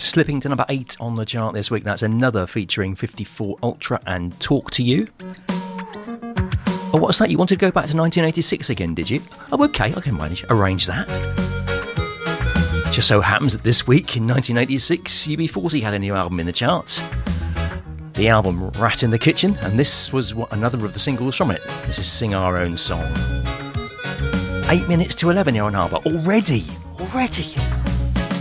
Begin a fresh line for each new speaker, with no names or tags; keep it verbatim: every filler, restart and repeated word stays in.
slipping to number eight on the chart this week. That's Another featuring fifty-four Ultra and Talk to You. Oh, what's that? You wanted to go back to nineteen eighty-six again, did you? Oh, okay, I can manage, arrange that. Just so happens that this week in nineteen eighty-six, U B forty had a new album in the charts. The album Rat in the Kitchen, and this was another of the singles from it. This is Sing Our Own Song. Eight minutes to eleven here on Harbour. Already, already.